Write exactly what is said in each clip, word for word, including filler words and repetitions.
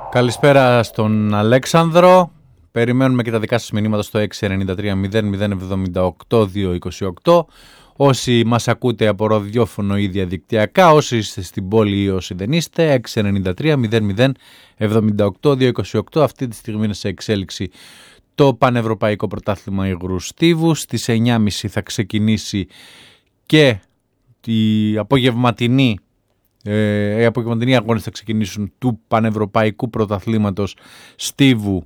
Καλησπέρα στον Αλέξανδρο. Περιμένουμε και τα δικά σας μηνύματα στο έξι εννιά τρία μηδέν μηδέν εβδομήντα οκτώ διακόσια είκοσι οκτώ. Όσοι μας ακούτε από ραδιόφωνο ή διαδικτυακά, όσοι είστε στην πόλη ή όσοι δεν είστε, έξι εννιά τρία μηδέν μηδέν εβδομήντα οκτώ διακόσια είκοσι οκτώ. Αυτή τη στιγμή είναι σε εξέλιξη το Πανευρωπαϊκό Πρωτάθλημα Υγρού Στίβου. Στις εννιά και μισή θα ξεκινήσει και η απογευματινή Ε, οι απογευματινοί αγώνες θα ξεκινήσουν του Πανευρωπαϊκού Πρωταθλήματος Στίβου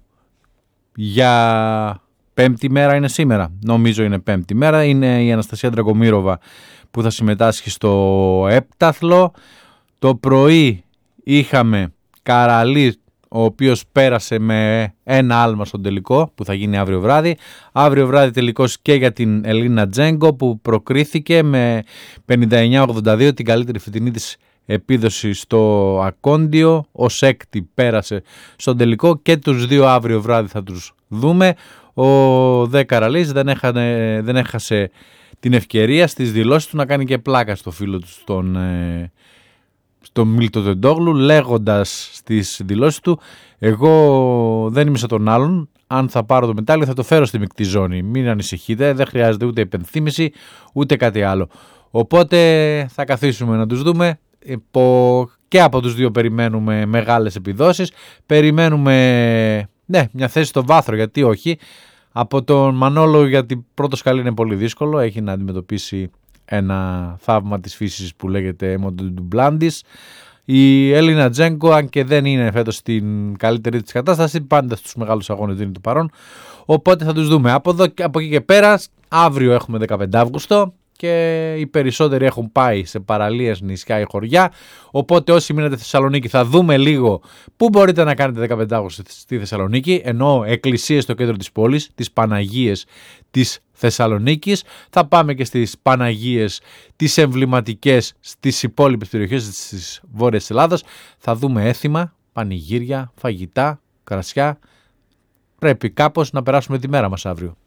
για πέμπτη μέρα είναι σήμερα. Νομίζω είναι πέμπτη μέρα. Είναι η Αναστασία Ντραγκομύροβα που θα συμμετάσχει στο έπταθλο. Το πρωί είχαμε Καραλή, ο οποίος πέρασε με ένα άλμα στον τελικό που θα γίνει αύριο βράδυ. Αύριο βράδυ τελικός και για την Ελίνα Τζέγκο που προκρίθηκε με πενήντα εννιά ογδόντα δύο, την καλύτερη φετινή της επίδοση στο Ακόντιο. Ο Σέκτη πέρασε στον τελικό και τους δύο αύριο βράδυ θα τους δούμε. Ο Δε Καραλής δεν, έχανε, δεν έχασε την ευκαιρία στις δηλώσεις του να κάνει και πλάκα στο φίλο του στον, ε, στον Μίλτο Τεντόγλου, λέγοντας στις δηλώσεις του: εγώ δεν είμαι σαν τον άλλον, αν θα πάρω το μετάλλιο θα το φέρω στη μεικτή ζώνη, μην ανησυχείτε, δεν χρειάζεται ούτε υπενθύμηση ούτε κάτι άλλο. Οπότε θα καθίσουμε να τους δούμε. Και από τους δύο περιμένουμε μεγάλες επιδόσεις. Περιμένουμε ναι, μια θέση στο βάθρο, γιατί όχι. Από τον Μανόλο, γιατί πρώτο σκαλί είναι πολύ δύσκολο. Έχει να αντιμετωπίσει ένα θαύμα της φύσης που λέγεται Μοντουμπλάντης. Η Ελίνα Τζέγκο, αν και δεν είναι φέτος στην καλύτερη της κατάσταση, πάντα στους μεγάλους αγώνες δίνει το παρόν. Οπότε θα τους δούμε. Από, εδώ, από εκεί και πέρα, αύριο έχουμε δεκαπέντε Αυγούστου. Και οι περισσότεροι έχουν πάει σε παραλίες, νησιά ή χωριά. Οπότε όσοι μείνετε στη Θεσσαλονίκη θα δούμε λίγο πού μπορείτε να κάνετε δεκαπέντε Αυγούστου στη Θεσσαλονίκη. Ενώ εκκλησίες στο κέντρο της πόλης, τις Παναγίες της Θεσσαλονίκης. Θα πάμε και στις Παναγίες τις εμβληματικές στις υπόλοιπες περιοχές της Βόρειας Ελλάδας. Θα δούμε έθιμα, πανηγύρια, φαγητά, κρασιά. Πρέπει κάπως να περάσουμε τη μέρα μας αύριο.